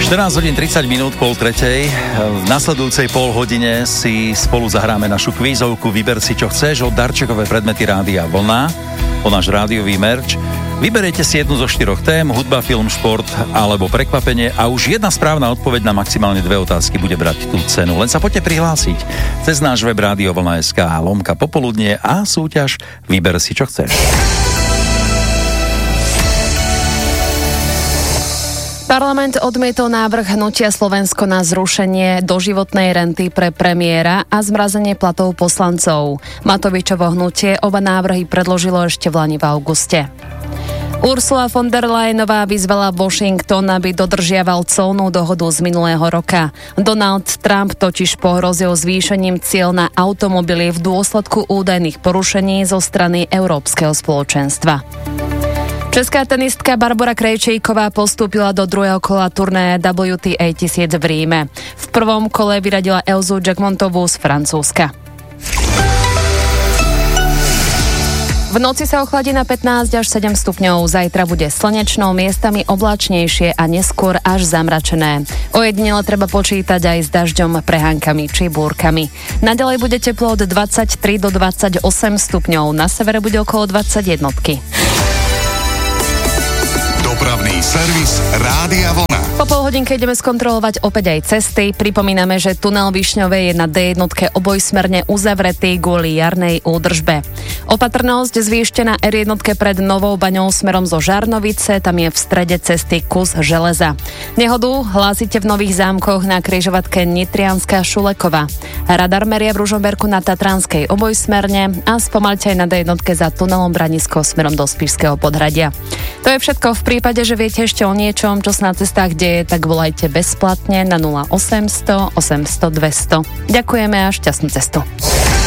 14 hodín 30 minút, pol tretej. V nasledujúcej pol hodine si spolu zahráme našu kvízovku Vyber si, čo chceš, od darčekové predmety Rádia Vlna, o náš rádiový merč. Vyberiete si jednu zo 4 tém, hudba, film, šport alebo prekvapenie a už jedna správna odpoveď na maximálne 2 otázky bude brať tú cenu. Len sa poďte prihlásiť cez náš web radiovlna.sk, lomka popoludnie a súťaž Vyber si, čo chceš. Parlament odmietol návrh Hnutia Slovensko na zrušenie doživotnej renty pre premiéra a zmrazenie platov poslancov. Matovičovo hnutie oba návrhy predložilo ešte v lani v auguste. Ursula von der Leyenová vyzvala Washington, aby dodržiaval colnú dohodu z minulého roka. Donald Trump totiž pohrozil zvýšením ciel na automobily v dôsledku údajných porušení zo strany Európskeho spoločenstva. Česká tenistka Barbora Krejčíková postúpila do druhého kola turnaja WTA 1000 v Ríme. V prvom kole vyradila Elzu Jagmontovú z Francúzska. V noci sa ochladí na 15 až 7 stupňov. Zajtra bude slnečno, miestami oblačnejšie a neskôr až zamračené. Ojedinele treba počítať aj s dažďom, prehánkami či búrkami. Naďalej bude teplo od 23 do 28 stupňov. Na severe bude okolo 21. Dopravný servis Rádia Vlna. Po pol hodinke ideme skontrolovať opäť aj cesty. Pripomíname, že tunel Višňové je na D1 obojsmerne uzavretý kvôli jarnej údržbe. Opatrnosť zvýšte na R1 pred Novou Baňou smerom zo Žarnovice, tam je v strede cesty kus železa. Nehodu hlásite v Nových Zámkoch na križovatke Nitrianska Šulekova. Radar meria v Ružomberku na Tatranskej obojsmerne a spomaľte aj na D1 za tunelom Branisko smerom do Spišského podhradia. To je všetko. V prípade, že viete ešte o niečom, čo sa na cestách deje, tak volajte bezplatne na 0800 800 200. Ďakujeme a šťastnú cestu.